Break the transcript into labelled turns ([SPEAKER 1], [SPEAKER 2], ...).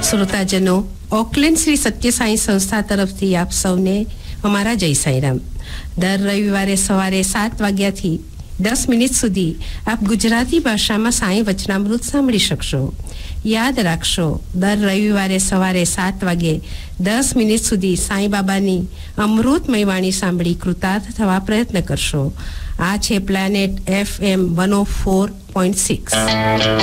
[SPEAKER 1] શ્રોતાજનો, Oakland Shri સત્ય સાઈ સંસ્થા તરફથી આપ સૌને અમારા જય સાઈરામ. દર રવિવારે સવારે 7 વાગ્યાથી 10 મિનિટ સુધી આપ ગુજરાતી ભાષામાં સાઈ વચનામૃત સાંભળી શકશો. યાદ રાખશો, દર રવિવારે સવારે 7 વાગે 10 મિનિટ સુધી સાઈ બાબાની અમૃતમય વાણી સાંભળી કૃતાર્થ થવા પ્રયત્ન કરશો. આ છે પ્લેનેટ FM 104.6.